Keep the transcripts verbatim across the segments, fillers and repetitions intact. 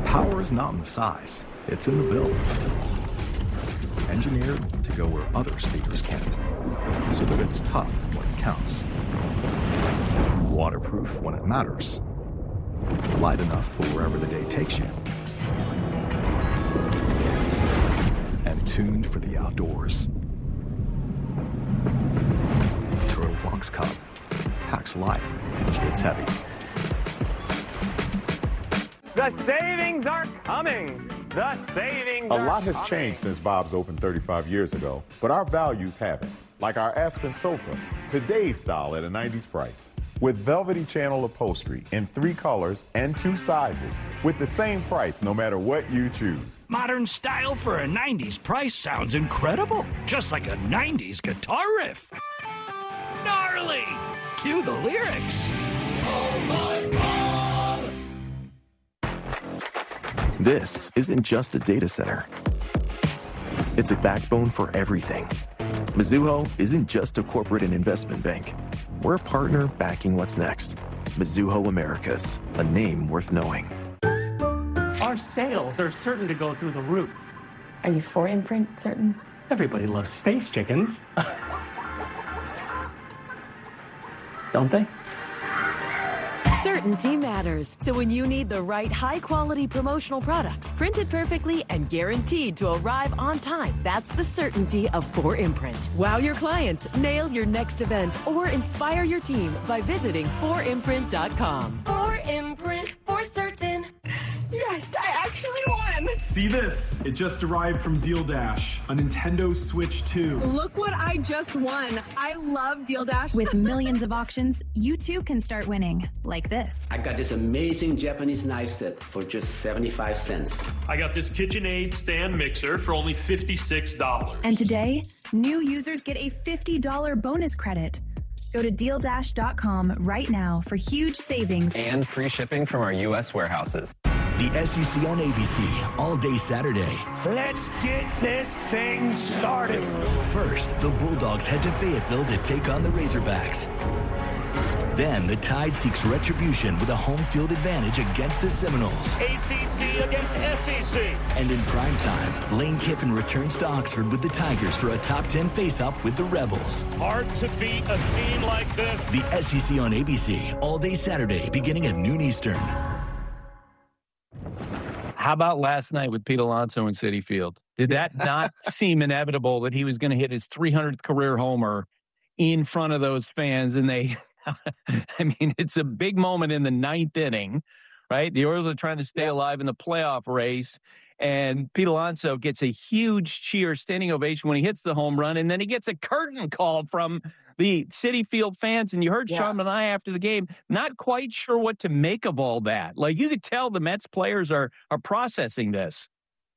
Power is not in the size, it's in the build. Engineered to go where other speakers can't, so that it's tough when it counts. Waterproof when it matters. Light enough for wherever the day takes you. And tuned for the outdoors. Turtle Box Cup. Packs light. It's heavy. The savings are coming. The savings A are lot has coming. changed since Bob's opened thirty-five years ago, but our values haven't. Like our Aspen sofa, today's style at a nineties price. With velvety channel upholstery in three colors and two sizes, with the same price no matter what you choose. Modern style for a nineties price sounds incredible. Just like a nineties guitar riff. Gnarly! Cue the lyrics. Oh my God! This isn't just a data center. It's a backbone for everything. Mizuho isn't just a corporate and investment bank. We're a partner backing what's next. Mizuho Americas, a name worth knowing. Our sales are certain to go through the roof. Are you for Imprint certain? Everybody loves space chickens. Don't they? Certainty matters. So when you need the right high-quality promotional products, printed perfectly and guaranteed to arrive on time, that's the certainty of four imprint. Wow your clients, nail your next event, or inspire your team by visiting four imprint dot com. four imprint for certain. Yes, I actually won! See this? It just arrived from Deal Dash, a Nintendo Switch two. Look what I just won. I love Deal Dash. With millions of auctions, you too can start winning, like this. I got this amazing Japanese knife set for just seventy-five cents. I got this KitchenAid stand mixer for only fifty-six dollars. And today, new users get a fifty dollars bonus credit. Go to deal dash dot com right now for huge savings and free shipping from our U S warehouses. The S E C on A B C, all day Saturday. Let's get this thing started. First, the Bulldogs head to Fayetteville to take on the Razorbacks. Then, the Tide seeks retribution with a home field advantage against the Seminoles. A C C against S E C. And in primetime, Lane Kiffin returns to Oxford with the Tigers for a top ten face-off with the Rebels. Hard to beat a scene like this. The S E C on A B C, all day Saturday, beginning at noon Eastern. How about last night with Pete Alonso in Citi Field? Did that not seem inevitable that he was going to hit his three hundredth career homer in front of those fans? And they, I mean, it's a big moment in the ninth inning, right? The Orioles are trying to stay alive in the playoff race. And Pete Alonso gets a huge cheer, standing ovation when he hits the home run. And then he gets a curtain call from the Citi Field fans. And you heard yeah. Sean and I after the game, not quite sure what to make of all that. Like, you could tell the Mets players are are processing this.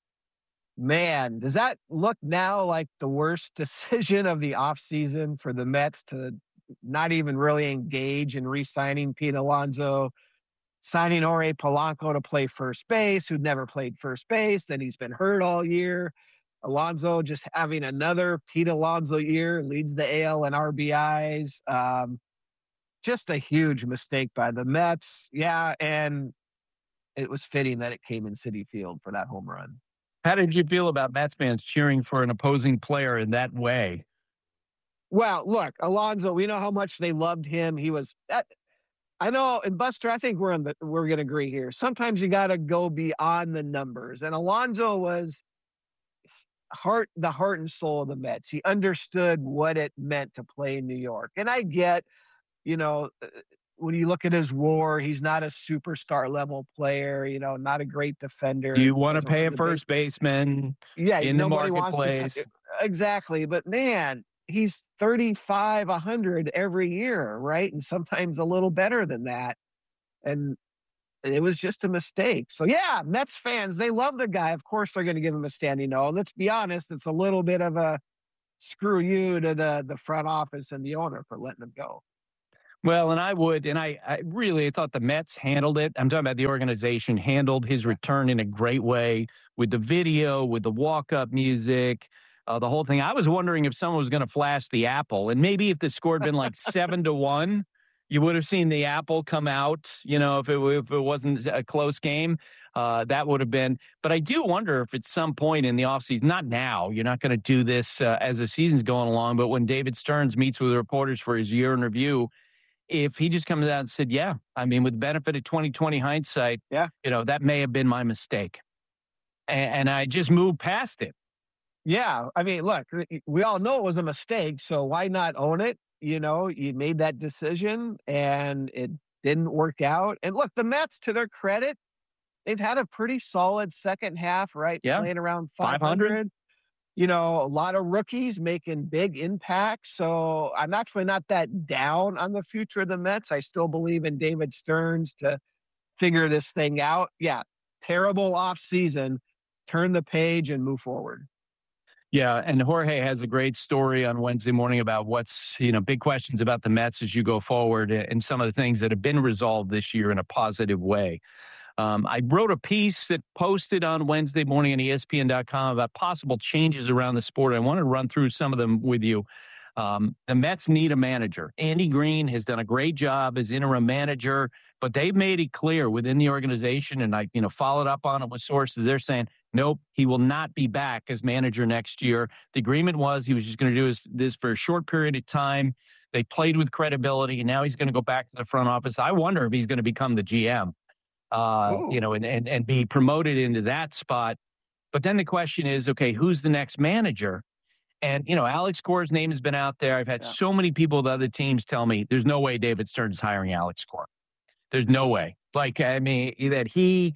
Man, does that look now like the worst decision of the offseason for the Mets to not even really engage in re-signing Pete Alonso, signing Jorge Polanco to play first base, who'd never played first base, then he's been hurt all year. Alonso just having another Pete Alonso year, leads the A L in R B Is. Um, just a huge mistake by the Mets. Yeah, and it was fitting that it came in Citi Field for that home run. How did you feel about Mets fans cheering for an opposing player in that way? Well, look, Alonso, we know how much they loved him. He was that, I know, and Buster, I think we're on the we're gonna agree here. Sometimes you gotta go beyond the numbers. And Alonso was heart the heart and soul of the Mets. He understood what it meant to play in New York. And I get, you know, when you look at his WAR, he's not a superstar level player, you know, not a great defender. Do you want to pay a first baseman yeah, in the marketplace? marketplace? To, exactly. But man, he's thirty-five, one hundred every year, right? And sometimes a little better than that. And it was just a mistake. So, yeah, Mets fans, they love the guy. Of course, they're going to give him a standing no. Let's be honest, it's a little bit of a screw you to the, the front office and the owner for letting him go. Well, and I would, and I, I really thought the Mets handled it. I'm talking about the organization handled his return in a great way with the video, with the walk-up music, uh, the whole thing. I was wondering if someone was going to flash the apple, and maybe if the score had been like seven to one, You would have seen the apple come out, you know, if it, if it wasn't a close game. Uh, that would have been. But I do wonder if at some point in the offseason, not now, you're not going to do this uh, as the season's going along, but when David Stearns meets with reporters for his year in review, if he just comes out and said, yeah, I mean, with the benefit of twenty twenty hindsight, yeah, you know, that may have been my mistake. And, and I just moved past it. Yeah. I mean, look, we all know it was a mistake, so why not own it? You know, you made that decision and it didn't work out. And look, the Mets, to their credit, they've had a pretty solid second half, right? Yeah. Playing around five hundred. You know, a lot of rookies making big impacts. So I'm actually not that down on the future of the Mets. I still believe in David Stearns to figure this thing out. Yeah, terrible offseason. Turn the page and move forward. Yeah, and Jorge has a great story on Wednesday morning about what's, you know, big questions about the Mets as you go forward and some of the things that have been resolved this year in a positive way. Um, I wrote a piece that posted on Wednesday morning on E S P N dot com about possible changes around the sport. I want to run through some of them with you. Um, the Mets need a manager. Andy Green has done a great job as interim manager, but they've made it clear within the organization, and I, you know, followed up on it with sources. They're saying, nope, he will not be back as manager next year. The agreement was he was just going to do this, this for a short period of time. They played with credibility, and now he's going to go back to the front office. I wonder if he's going to become the G M. Uh, you know, and, and, and be promoted into that spot. But then the question is, okay, who's the next manager? And, you know, Alex Cora's name has been out there. I've had yeah. so many people with other teams tell me there's no way David Stearns is hiring Alex Cora. There's no way. Like, I mean, that he,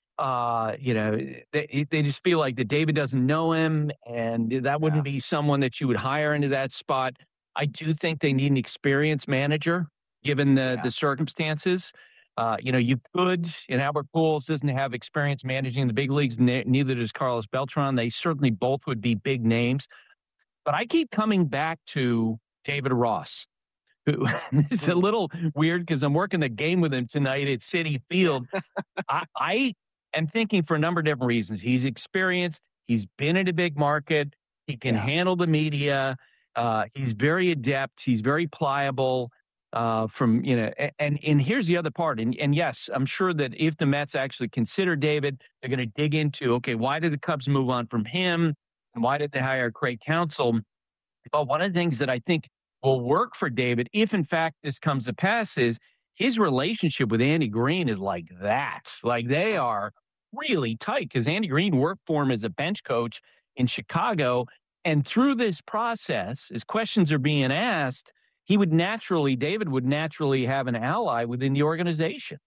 uh, you know, they, they just feel like that David doesn't know him, and that wouldn't yeah. be someone that you would hire into that spot. I do think they need an experienced manager, given the, yeah. the circumstances. Uh, you know, you could, and Albert Pujols doesn't have experience managing the big leagues, ne- neither does Carlos Beltran. They certainly both would be big names. But I keep coming back to David Ross, who is a little weird because I'm working the game with him tonight at Citi Field. I, I am thinking for a number of different reasons. He's experienced. He's been in a big market. He can yeah. handle the media. Uh, he's very adept. He's very pliable. Uh, from, you know, and, and here's the other part. And, and yes, I'm sure that if the Mets actually consider David, they're going to dig into, okay, why did the Cubs move on from him? And why did they hire Craig Counsell? But one of the things that I think will work for David, if in fact this comes to pass, is his relationship with Andy Green is like that. Like they are really tight because Andy Green worked for him as a bench coach in Chicago. And through this process, as questions are being asked, he would naturally, David would naturally have an ally within the organization.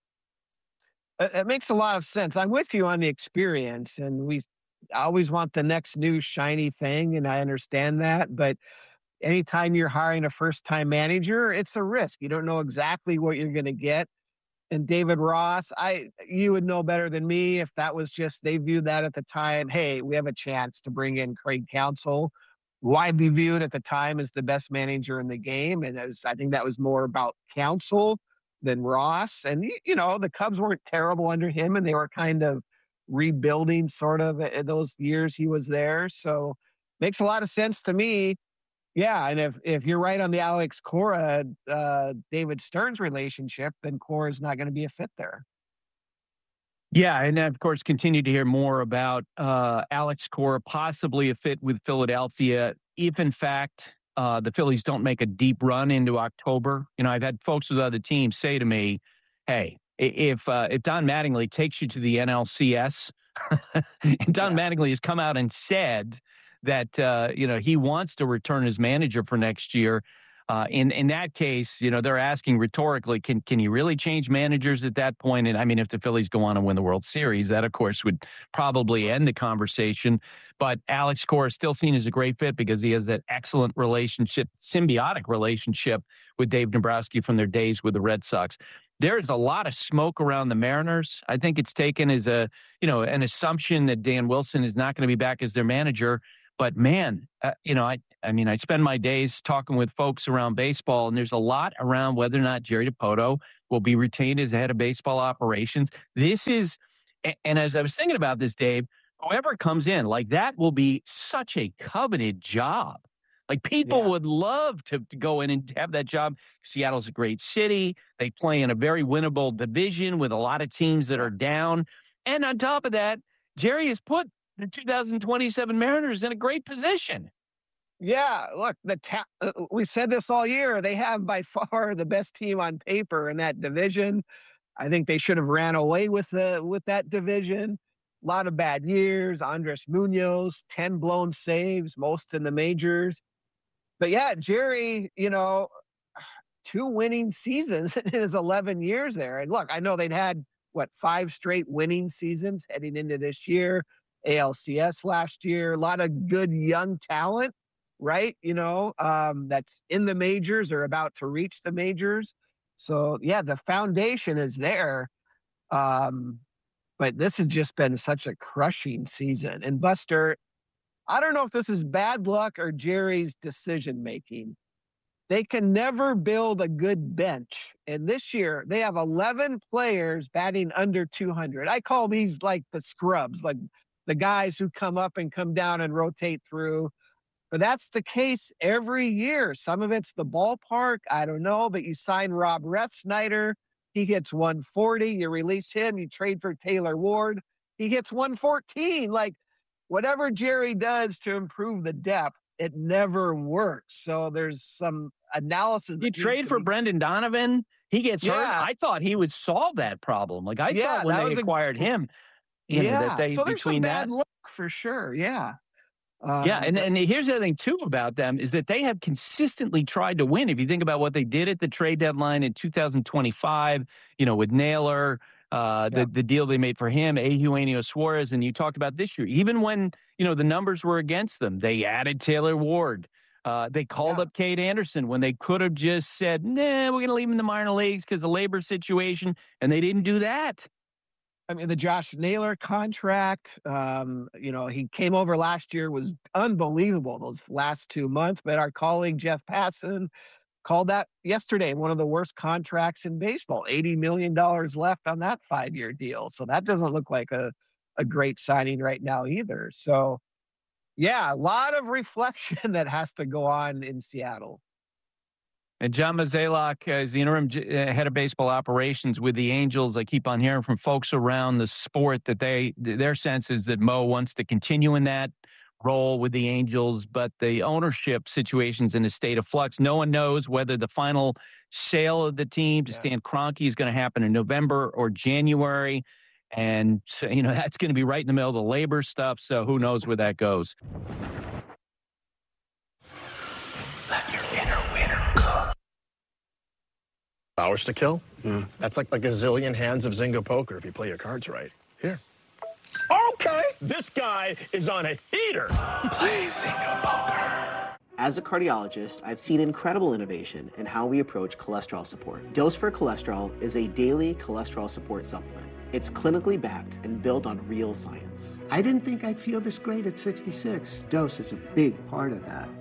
It makes a lot of sense. I'm with you on the experience, and we always want the next new shiny thing, and I understand that. But anytime you're hiring a first-time manager, it's a risk. You don't know exactly what you're going to get. And David Ross, I you would know better than me if that was just they viewed that at the time. Hey, we have a chance to bring in Craig Counsell, widely viewed at the time as the best manager in the game. And it was, I think that was more about Counsell than Ross. And, you know, the Cubs weren't terrible under him, and they were kind of rebuilding sort of in those years he was there. So makes a lot of sense to me. Yeah. And if, if you're right on the Alex Cora, uh, David Stearns relationship, then Cora's not going to be a fit there. Yeah, and of course, continue to hear more about uh, Alex Cora, possibly a fit with Philadelphia, if in fact uh, the Phillies don't make a deep run into October. You know, I've had folks with other teams say to me, hey, if uh, if Don Mattingly takes you to the N L C S, and Don yeah. Mattingly has come out and said that, uh, you know, he wants to return as manager for next year. Uh, in, in that case, you know, they're asking rhetorically, can can you really change managers at that point? And I mean, if the Phillies go on and win the World Series, that, of course, would probably end the conversation. But Alex Cora is still seen as a great fit because he has that excellent relationship, symbiotic relationship with Dave Dombrowski from their days with the Red Sox. There's a lot of smoke around the Mariners. I think it's taken as a, you know, an assumption that Dan Wilson is not going to be back as their manager. But man, uh, you know, I I mean, I spend my days talking with folks around baseball, and there's a lot around whether or not Jerry Dipoto will be retained as the head of baseball operations. This is, and as I was thinking about this, Dave, whoever comes in, like that will be such a coveted job. Like, people Yeah. would love to, to go in and have that job. Seattle's a great city. They play in a very winnable division with a lot of teams that are down. And on top of that, Jerry has put the two thousand twenty-seven Mariners in a great position. Yeah, look, the ta- uh, we've said this all year. They have by far the best team on paper in that division. I think they should have ran away with the with that division. A lot of bad years. Andres Munoz, ten blown saves, most in the majors. But yeah, Jerry, you know, two winning seasons in his eleven years there. And look, I know they'd had, what, five straight winning seasons heading into this year, A L C S last year, a lot of good young talent, right? You know, um, that's in the majors or about to reach the majors. So, yeah, the foundation is there. Um, but this has just been such a crushing season. And Buster, I don't know if this is bad luck or Jerry's decision-making. They can never build a good bench. And this year, they have eleven players batting under two hundred. I call these like the scrubs, like the guys who come up and come down and rotate through. But that's the case every year. Some of it's the ballpark. I don't know. But you sign Rob Refsnyder. He hits one forty. You release him. You trade for Taylor Ward. He hits one fourteen. Like, whatever Jerry does to improve the depth, it never works. So there's some analysis. You trade for be... Brendan Donovan, he gets yeah. hurt. I thought he would solve that problem. Like, I yeah, thought when they acquired a... him, you yeah. know, that they so there's between some bad that, luck for sure. Yeah. Um, yeah, and, but... and here's the other thing, too, about them is that they have consistently tried to win. If you think about what they did at the trade deadline in two thousand twenty-five, you know, with Naylor, uh, the, yeah. the deal they made for him, Eugenio Suarez, and you talked about this year, even when, you know, the numbers were against them, they added Taylor Ward. Uh, they called yeah. up Cade Anderson when they could have just said, nah, we're going to leave him in the minor leagues because of the labor situation, and they didn't do that. I mean, the Josh Naylor contract, um, you know, he came over last year, was unbelievable those last two months. But our colleague Jeff Passan called that yesterday one of the worst contracts in baseball, eighty million dollars left on that five-year deal. So that doesn't look like a, a great signing right now either. So, yeah, a lot of reflection that has to go on in Seattle. And John Mozeliak is the interim head of baseball operations with the Angels. I keep on hearing from folks around the sport that they their sense is that Mo wants to continue in that role with the Angels, but the ownership situation's in a state of flux. No one knows whether the final sale of the team to yeah. Stan Kroenke is going to happen in November or January. And, you know, that's going to be right in the middle of the labor stuff, so who knows where that goes. Let your inner winner cook. Hours to kill? Mm. That's like like a zillion hands of Zynga poker if you play your cards right. Here. Okay, this guy is on a heater. Play Zynga poker. As a cardiologist, I've seen incredible innovation in how we approach cholesterol support. Dose for Cholesterol is a daily cholesterol support supplement. It's clinically backed and built on real science. I didn't think I'd feel this great at sixty-six. Dose is a big part of that.